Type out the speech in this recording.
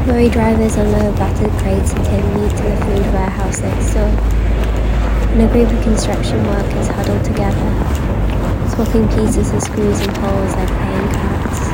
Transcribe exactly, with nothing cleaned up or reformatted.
Lorry drivers unload battered crates and take meat to the food warehouse next door, and a group of construction workers huddle together, swapping pieces of screws and poles like playing cards.